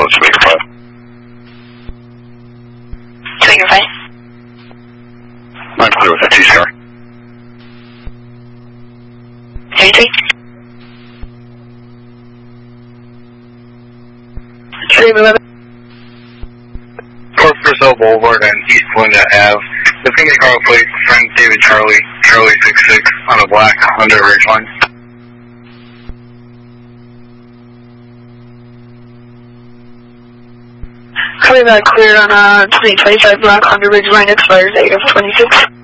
Jamaica 5. Jamaica 5. I'm clear with that TCR. 33. Stream 11. Port Brazil Boulevard and East Linda Ave. The Phoenix car plate, Frank David Charlie 66 on a black Honda Ridgeline. Coming back clear on 2025 black Honda Ridgeline, expires 8 of 26.